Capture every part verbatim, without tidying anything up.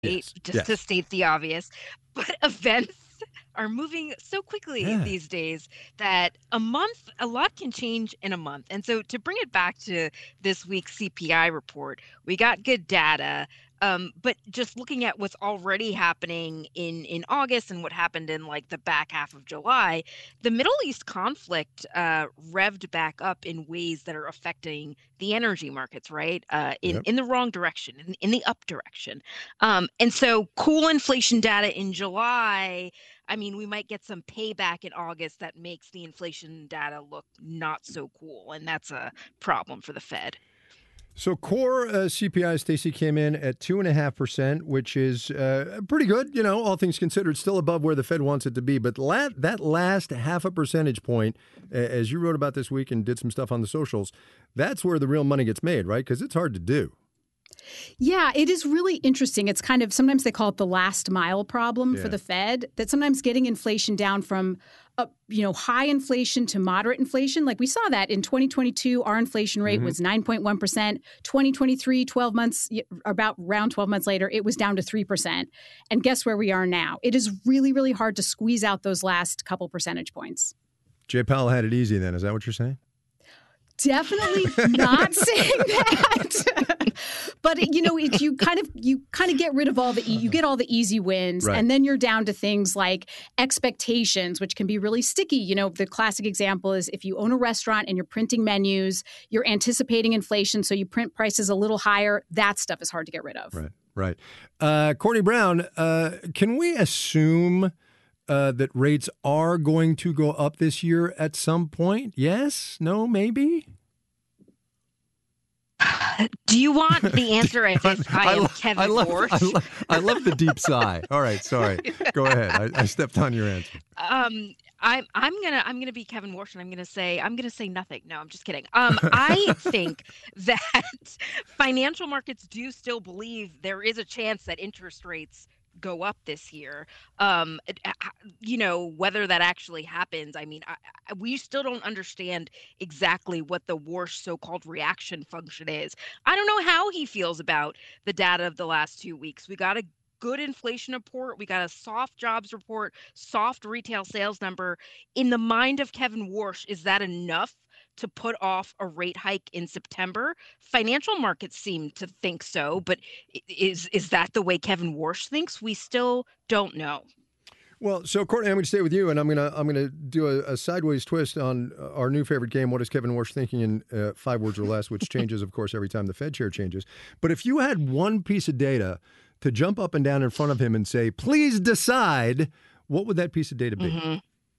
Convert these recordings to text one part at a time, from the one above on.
Yes. just Yes. to state the obvious. But events are moving so quickly Yeah. these days that a month, a lot can change in a month. And so to bring it back to this week's C P I report, we got good data. Um, but just looking at what's already happening in, in August and what happened in like the back half of July, the Middle East conflict uh, revved back up in ways that are affecting the energy markets, right? Uh, in, Yep. in the wrong direction, in, in the up direction. Um, and so cool inflation data in July, I mean, we might get some payback in August that makes the inflation data look not so cool. And that's a problem for the Fed. So core uh, C P I, Stacey, came in at two point five percent, which is uh, pretty good, you know, all things considered, still above where the Fed wants it to be. But la- that last half a percentage point, uh, as you wrote about this week and did some stuff on the socials, that's where the real money gets made, right? Because it's hard to do. Yeah, it is really interesting. It's kind of, sometimes they call it the last mile problem Yeah. for the Fed, that sometimes getting inflation down from uh, you know, high inflation to moderate inflation. Like we saw that in twenty twenty-two, our inflation rate Mhm. was nine point one percent. twenty twenty-three, twelve months, about around twelve months later, it was down to three percent. And guess where we are now? It is really, really hard to squeeze out those last couple percentage points. Jay Powell had it easy then. Is that what you're saying? Definitely not saying that. But you know, it's you kind of you kind of get rid of all the e- you get all the easy wins, Right. and then you're down to things like expectations, which can be really sticky. You know, the classic example is if you own a restaurant and you're printing menus, you're anticipating inflation, so you print prices a little higher. That stuff is hard to get rid of. Right, right. Uh, Courtney Brown, uh, can we assume uh, that rates are going to go up this year at some point? Yes? No? Maybe? Do you want the answer as if I, am lo- Kevin I love, Warsh? I, lo- I love the deep sigh. All right, sorry. Go ahead. I, I stepped on your answer. Um, I'm I'm gonna I'm gonna be Kevin Warsh, and I'm gonna say I'm gonna say nothing. No, I'm just kidding. Um, I think that financial markets do still believe there is a chance that interest rates go up this year. Um, it- uh, you know, whether that actually happens, I mean, I, I, we still don't understand exactly what the Warsh so-called reaction function is. I don't know how he feels about the data of the last two weeks. We got a good inflation report. We got a soft jobs report, soft retail sales number. In the mind of Kevin Warsh, is that enough to put off a rate hike in September? Financial markets seem to think so, but i- is is that the way Kevin Warsh thinks? We still don't know. Well, so Courtney, I'm going to stay with you, and I'm going to I'm going to do a, a sideways twist on our new favorite game. What is Kevin Warsh thinking in uh, five words or less? Which changes, of course, every time the Fed chair changes. But if you had one piece of data to jump up and down in front of him and say, "Please decide," what would that piece of data be? Mm-hmm.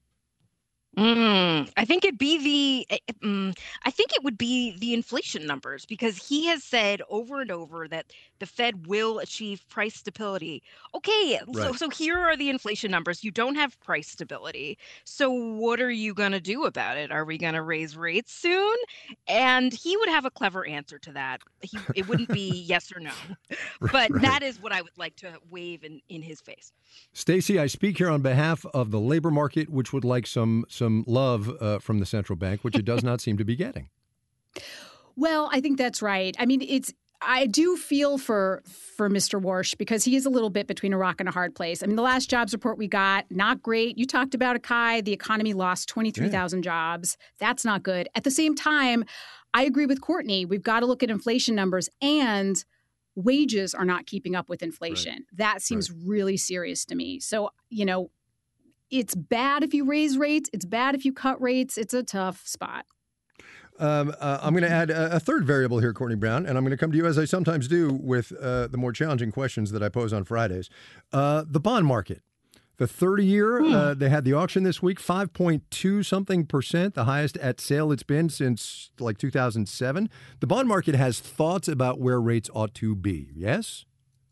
Mm, I think it'd be the, eh, eh, mm, I think it would be the inflation numbers, because he has said over and over that the Fed will achieve price stability. Okay, so Right. so here are the inflation numbers. You don't have price stability. So what are you going to do about it? Are we going to raise rates soon? And he would have a clever answer to that. He, it wouldn't be yes or no. But Right. that is what I would like to wave in, in his face. Stacey, I speak here on behalf of the labor market, which would like some some love uh, from the central bank, which it does not seem to be getting. Well, I think that's right. I mean, it's I do feel for for Mister Warsh, because he is a little bit between a rock and a hard place. I mean, the last jobs report we got, not great. You talked about Akai. The economy lost twenty-three thousand jobs. That's not good. At the same time, I agree with Courtney. We've got to look at inflation numbers, and wages are not keeping up with inflation. That seems really serious to me. So, you know, it's bad if you raise rates. It's bad if you cut rates. It's a tough spot. Um, uh, I'm going to add a, a third variable here, Courtney Brown, and I'm going to come to you as I sometimes do with uh, the more challenging questions that I pose on Fridays. Uh, the bond market. The thirty-year, Hmm. uh, they had the auction this week, five point two something percent, the highest at sale it's been since like two thousand seven. The bond market has thoughts about where rates ought to be, yes?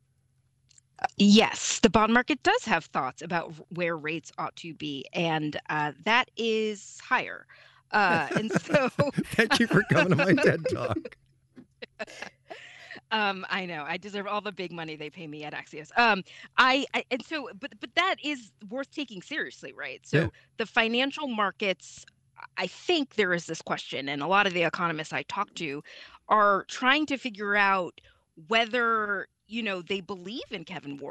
Yes, the bond market does have thoughts about where rates ought to be, and uh, that is higher. Uh, and so, Thank you for coming to my TED Talk. um, I know I deserve all the big money they pay me at Axios. Um, I, I and so, but but that is worth taking seriously, right? So Yeah. the financial markets. I think there is this question, and a lot of the economists I talk to are trying to figure out whether you know, they believe in Kevin Warsh.